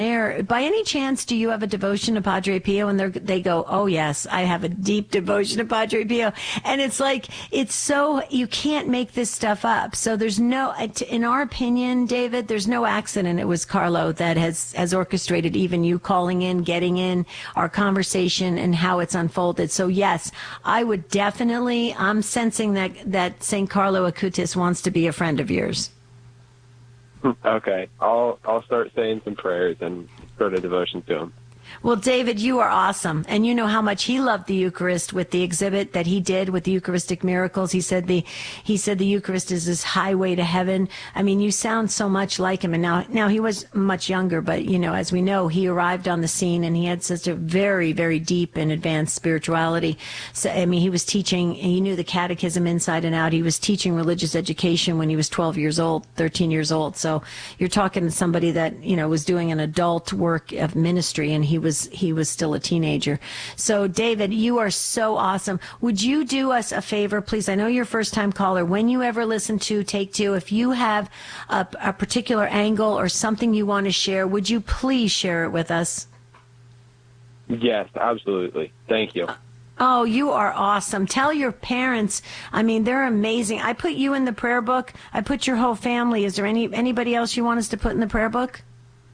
air. By any chance, do you have a devotion to Padre Pio? And they go, oh yes, I have a deep devotion to Padre Pio. And it's like, it's so, you can't make this stuff up. So there's no, in our opinion, David, there's no accident. It was Carlo that has orchestrated even you calling in, getting in, our conversation and how it's unfolded. So yes, I would definitely, I'm sensing that St. Carlo Acutis wants to be a friend of yours. Okay, I'll start saying some prayers and start a devotion to him. Well, David, you are awesome. And you know how much he loved the Eucharist with the exhibit that he did with the Eucharistic miracles. He said the Eucharist is his highway to heaven. I mean, you sound so much like him. And now he was much younger, but you know, as we know, he arrived on the scene and he had such a very, very deep and advanced spirituality. So, I mean, he was teaching, he knew the catechism inside and out. He was teaching religious education when he was 12 years old, 13 years old. So you're talking to somebody that, you know, was doing an adult work of ministry, and he was still a teenager. So David, you are so awesome. Would you do us a favor, please? I know you're a first time caller. When you ever listen to Take Two, if you have a particular angle or something you want to share, would you please share it with us? Yes, absolutely. Thank you. Oh, you are awesome. Tell your parents. I mean, they're amazing. I put you in the prayer book. I put your whole family. Is there anybody else you want us to put in the prayer book?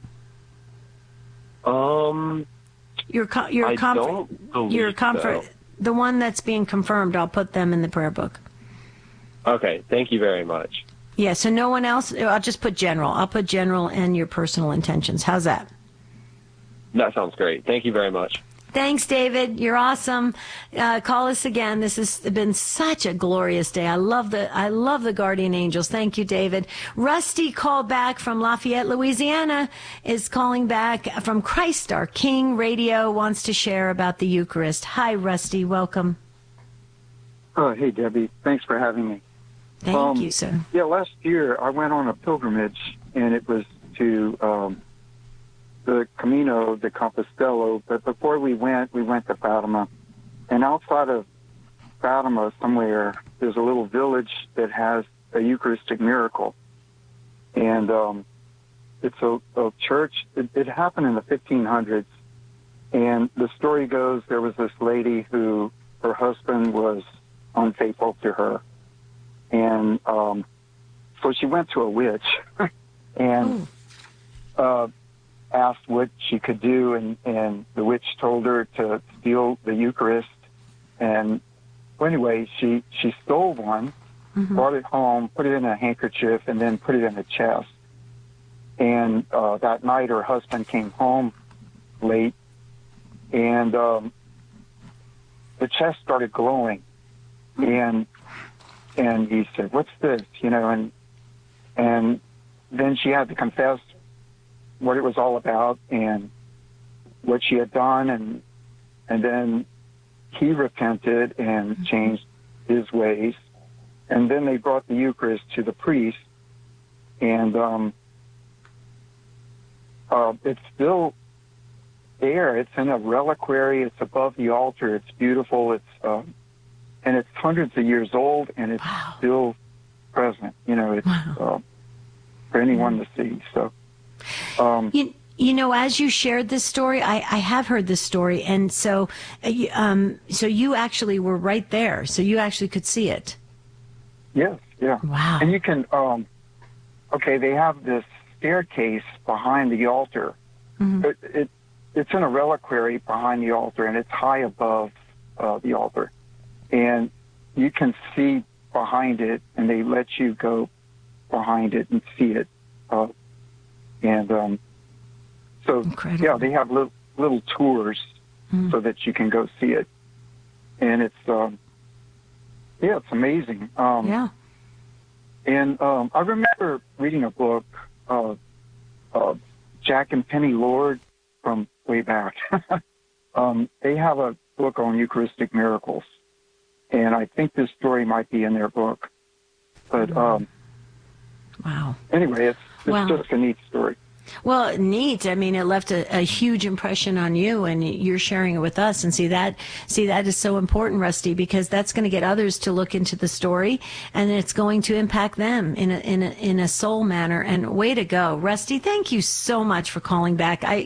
Your comfort, so. The one that's being confirmed, I'll put them in the prayer book. Okay, thank you very much. Yeah, so no one else, I'll just put general. I'll put general and your personal intentions. How's that? That sounds great. Thank you very much. Thanks, David. You're awesome. Call us again. This has been such a glorious day. I love the guardian angels. Thank you, David. Rusty called back from Lafayette, Louisiana, is calling back from Christ Our King Radio, wants to share about the Eucharist. Hi, Rusty. Welcome. Oh, hey, Debbie. Thanks for having me. Thank you, sir. Yeah, last year I went on a pilgrimage, and it was to the Camino de Compostela, but before we went to Fatima. And outside of Fatima somewhere, there's a little village that has a Eucharistic miracle. And it's a church. It happened in the 1500s. And the story goes there was this lady who, her husband was unfaithful to her. And so she went to a witch and asked what she could do, and the witch told her to steal the Eucharist. And well, anyway, she stole one, brought it home, put it in a handkerchief, and then put it in a chest. And that night her husband came home late, and the chest started glowing. And he said, "What's this?" You know, and then she had to confess what it was all about and what she had done, and then he repented and changed his ways. And then they brought the Eucharist to the priest, and it's still there. It's in a reliquary. It's above the altar. It's beautiful. It's and it's hundreds of years old, and it's still present. You know, it's for anyone to see. So. You know, as you shared this story, I have heard this story, and so you actually were right there, so you actually could see it. Yes, yeah. Wow. And you can, they have this staircase behind the altar. It's in a reliquary behind the altar, and it's high above the altar, and you can see behind it, and they let you go behind it and see it. So, incredible. Yeah, they have little tours so that you can go see it. And it's, it's amazing. And I remember reading a book, Jack and Penny Lord from way back. They have a book on Eucharistic miracles. And I think this story might be in their book. But, wow. Anyway, it's just a neat story. Well, neat. I mean, it left a huge impression on you, and you're sharing it with us. And see that is so important, Rusty, because that's going to get others to look into the story, and it's going to impact them in a soul manner. And way to go, Rusty! Thank you so much for calling back.